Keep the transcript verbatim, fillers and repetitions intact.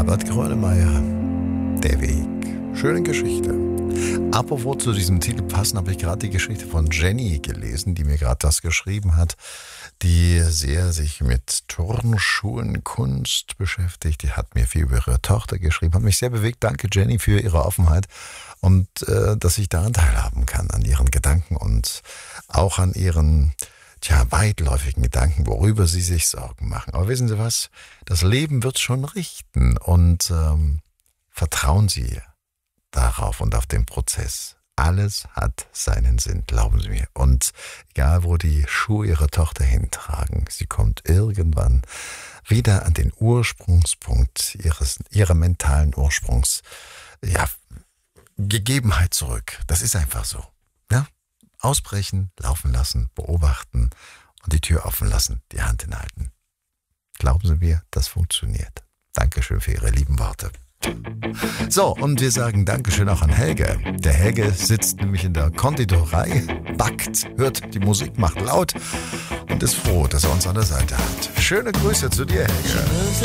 Herbert Grönemeyer, Der Weg. Schöne Geschichte. Apropos zu diesem Titel passen, habe ich gerade die Geschichte von Jenny gelesen, die mir gerade das geschrieben hat, die sehr sich mit Turnschuhenkunst beschäftigt. Die hat mir viel über ihre Tochter geschrieben, hat mich sehr bewegt. Danke, Jenny, für ihre Offenheit und äh, dass ich daran teilhaben kann, an ihren Gedanken und auch an ihren tja, weitläufigen Gedanken, worüber sie sich Sorgen machen. Aber wissen Sie was? Das Leben wird schon richten und ähm, vertrauen Sie darauf und auf den Prozess. Alles hat seinen Sinn, glauben Sie mir. Und egal, wo die Schuhe Ihrer Tochter hintragen, sie kommt irgendwann wieder an den Ursprungspunkt ihres, ihrer mentalen Ursprungs, ja, Gegebenheit zurück. Das ist einfach so. Ja? Ausbrechen, laufen lassen, beobachten und die Tür offen lassen, die Hand hinhalten. Glauben Sie mir, das funktioniert. Dankeschön für Ihre lieben Worte. So, und wir sagen Dankeschön auch an Helge. Der Helge sitzt nämlich in der Konditorei, backt, hört die Musik, macht laut und ist froh, dass er uns an der Seite hat. Schöne Grüße zu dir, Helge.